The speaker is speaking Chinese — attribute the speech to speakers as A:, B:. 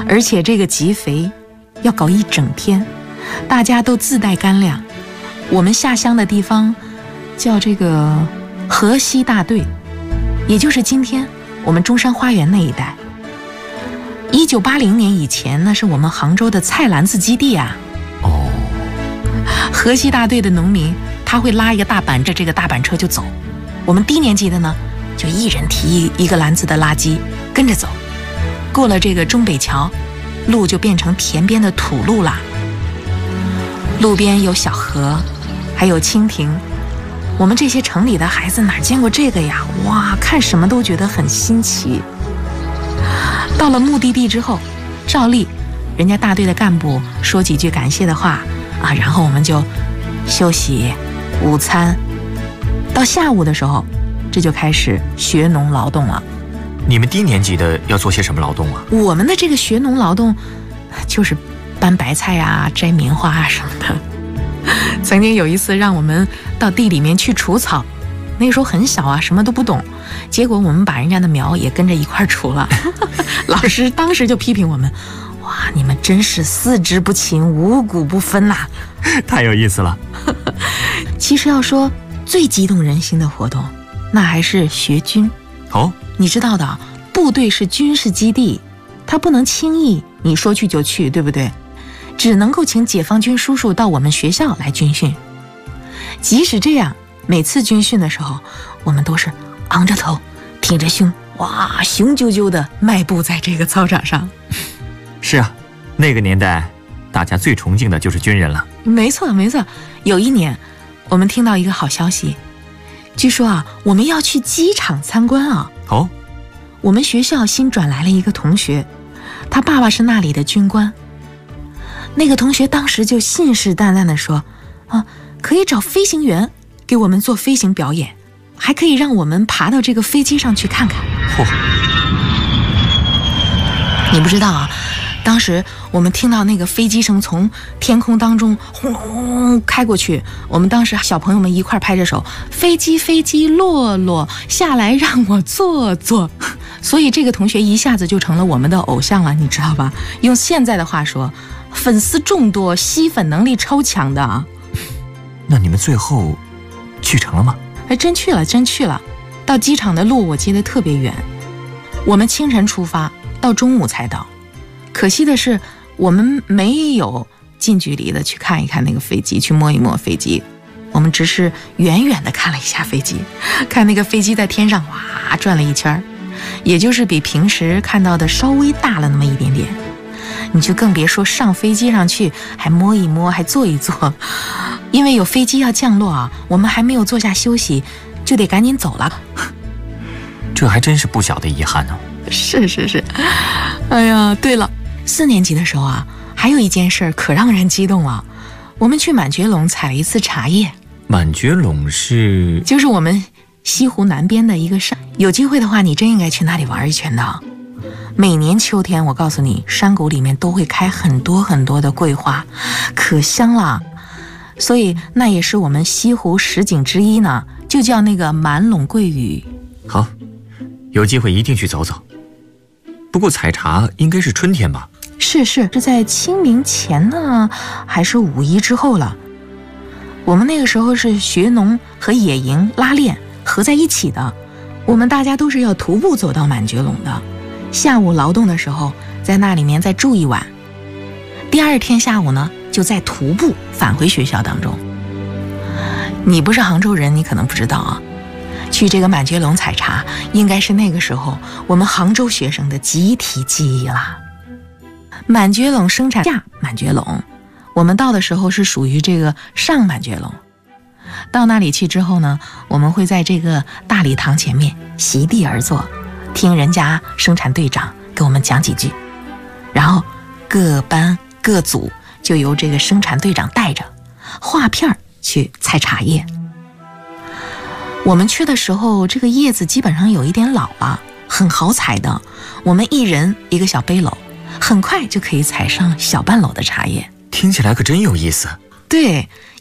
A: 而且这个集肥要搞一整天，大家都自带干粮。我们下乡的地方叫这个河西大队，也就是今天我们中山花园那一带。1980年以前，那是我们杭州的菜篮子基地啊。
B: 哦，
A: 河西大队的农民他会拉一个大板，这个大板车就走。我们低年级的呢，就一人提一个篮子的垃圾跟着走。过了这个中北桥，路就变成田边的土路啦。路边有小河，还有蜻蜓。我们这些城里的孩子哪见过这个呀？哇，看什么都觉得很新奇。到了目的地之后，照例人家大队的干部说几句感谢的话啊，然后我们就休息午餐。到下午的时候，这就开始学农劳动了。
B: 你们低年级的要做些什么劳动啊？
A: 我们的这个学农劳动就是搬白菜啊、摘棉花啊什么的。曾经有一次让我们到地里面去除草，那个时候很小啊，什么都不懂，结果我们把人家的苗也跟着一块除了。老师当时就批评我们，哇，你们真是四肢不勤，五谷不分呐。
B: 太有意思了。
A: 其实要说最激动人心的活动，那还是学军。
B: 哦，
A: 你知道的，部队是军事基地，它不能轻易你说去就去，对不对？只能够请解放军叔叔到我们学校来军训。即使这样，每次军训的时候，我们都是昂着头，挺着胸，哇，雄赳赳的迈步在这个操场上。
B: 是啊，那个年代大家最崇敬的就是军人了。
A: 没错没错。有一年我们听到一个好消息，据说啊，我们要去机场参观啊。
B: 哦，
A: 我们学校新转来了一个同学，他爸爸是那里的军官。那个同学当时就信誓旦旦地说啊，可以找飞行员给我们做飞行表演，还可以让我们爬到这个飞机上去看看。
B: 嚯！
A: 你不知道啊，当时我们听到那个飞机声从天空当中轰隆开过去，我们当时小朋友们一块拍着手，飞机飞机落落下来让我坐坐。所以这个同学一下子就成了我们的偶像了，你知道吧？用现在的话说，粉丝众多，吸粉能力超强的啊。
B: 那你们最后去成了吗？
A: 还真去了，真去了。到机场的路我记得特别远，我们清晨出发，到中午才到。可惜的是，我们没有近距离的去看一看那个飞机，去摸一摸飞机。我们只是远远的看了一下飞机，看那个飞机在天上哇转了一圈，也就是比平时看到的稍微大了那么一点点。你就更别说上飞机上去还摸一摸，还坐一坐。因为有飞机要降落啊，我们还没有坐下休息，就得赶紧走了。
B: 这还真是不小的遗憾呢。
A: 是是是。哎呀，对了，4年级的时候啊，还有一件事可让人激动了。我们去满觉陇采了一次茶叶。
B: 满觉陇是？
A: 就是我们西湖南边的一个山，有机会的话你真应该去那里玩一圈的。每年秋天我告诉你，山谷里面都会开很多很多的桂花，可香了。所以那也是我们西湖十景之一呢，就叫那个满陇桂屿。
B: 好，有机会一定去走走。不过采茶应该是春天吧？
A: 是在清明前呢，还是5一之后了？我们那个时候是学农和野营拉练合在一起的，我们大家都是要徒步走到满觉陇的。下午劳动的时候，在那里面再住一晚，第二天下午呢，就再徒步返回学校当中。你不是杭州人，你可能不知道啊，去这个满觉陇采茶，应该是那个时候我们杭州学生的集体记忆啦。满觉陇生产下满觉陇，我们到的时候是属于这个上满觉陇。到那里去之后呢，我们会在这个大礼堂前面席地而坐，听人家生产队长给我们讲几句，然后各班各组就由这个生产队长带着画片去采茶叶。我们去的时候，这个叶子基本上有一点老了，很好采的，我们一人一个小背篓，很快就可以采上小半篓的茶叶。
B: 听起来可真有意思。
A: 对，